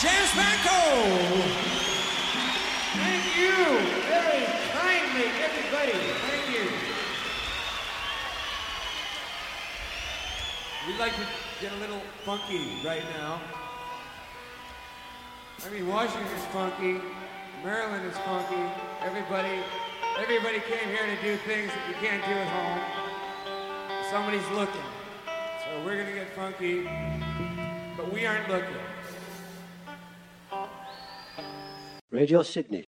James Franco. Thank you very kindly, everybody. Thank you. We'd like to get a little funky right now. I mean, Washington's funky, Maryland is funky. Everybody came here to do things that you can't do at home. Somebody's looking. So we're gonna get funky, but we aren't looking. Radio Sydney.